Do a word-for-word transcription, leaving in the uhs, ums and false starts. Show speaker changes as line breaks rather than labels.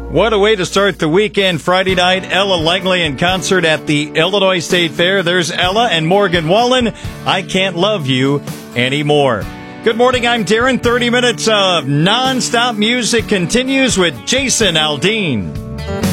What a way to start the weekend. Friday night, Ella Langley in concert at the Illinois State Fair. There's Ella and Morgan Wallen. I Can't Love You Anymore. Good morning, I'm Darren. thirty minutes of non-stop music continues with Jason Aldean.